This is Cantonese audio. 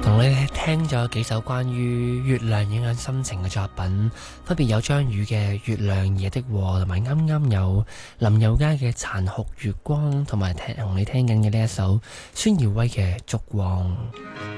同你聽咗幾首關於月亮影響心情嘅作品，分別有張宇嘅《月亮夜的禍》，同埋啱啱有林宥嘉嘅《殘酷月光》，同埋同你聽緊嘅呢一首孫耀威嘅《燭光》。